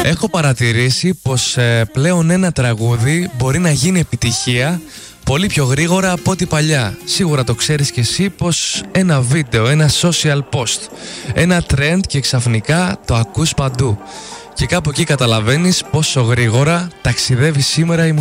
Έχω παρατηρήσει πως πλέον ένα τραγούδι μπορεί να γίνει επιτυχία πολύ πιο γρήγορα από ό,τι παλιά. Σίγουρα το ξέρεις και εσύ πως ένα βίντεο, ένα social post, ένα trend και ξαφνικά το ακούς παντού. Και κάπου εκεί καταλαβαίνεις πόσο γρήγορα ταξιδεύει σήμερα η μουσική.